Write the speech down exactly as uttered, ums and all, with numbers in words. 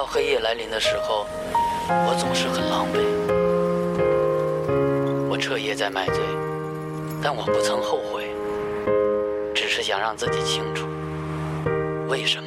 黑夜来临的时候，我总是很狼狈。我彻夜在买醉，但我不曾后悔，只是想让自己清楚，为什么